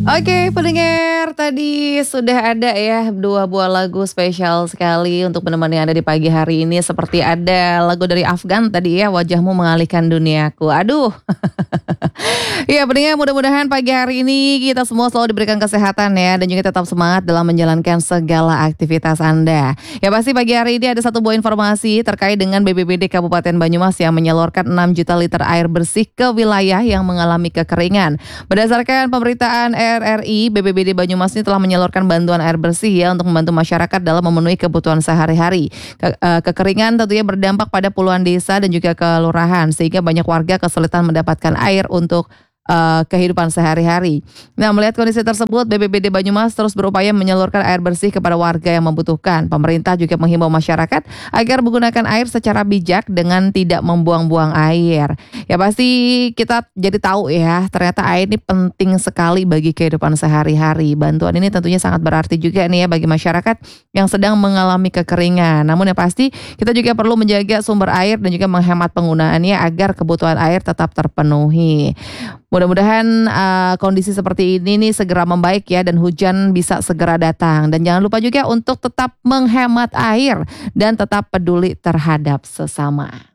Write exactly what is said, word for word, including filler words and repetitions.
Oke pendengar, tadi sudah ada ya dua buah lagu spesial sekali untuk menemani Anda di pagi hari ini. Seperti ada lagu dari Afgan tadi ya, Wajahmu Mengalihkan Duniaku. Aduh. Ya pendengar, mudah-mudahan pagi hari ini kita semua selalu diberikan kesehatan ya, dan juga tetap semangat dalam menjalankan segala aktivitas Anda. Ya pasti pagi hari ini ada satu buah informasi terkait dengan B P B D Kabupaten Banyumas yang menyalurkan enam juta liter air bersih ke wilayah yang mengalami kekeringan. Berdasarkan pemberitaan R R I, B P B D Banyumas ini telah menyalurkan bantuan air bersih ya untuk membantu masyarakat dalam memenuhi kebutuhan sehari-hari. Ke, uh, kekeringan tentunya berdampak pada puluhan desa dan juga kelurahan, sehingga banyak warga kesulitan mendapatkan air untuk Uh, kehidupan sehari-hari. Nah, melihat kondisi tersebut, B P B D Banyumas terus berupaya menyalurkan air bersih kepada warga yang membutuhkan. Pemerintah juga menghimbau masyarakat agar menggunakan air secara bijak dengan tidak membuang-buang air. Ya pasti kita jadi tahu ya, ternyata air ini penting sekali bagi kehidupan sehari-hari. Bantuan ini tentunya sangat berarti juga nih ya bagi masyarakat yang sedang mengalami kekeringan. Namun yang pasti kita juga perlu menjaga sumber air dan juga menghemat penggunaannya agar kebutuhan air tetap terpenuhi. Mudah-mudahan uh, kondisi seperti ini nih segera membaik ya, dan hujan bisa segera datang. Dan jangan lupa juga untuk tetap menghemat air dan tetap peduli terhadap sesama.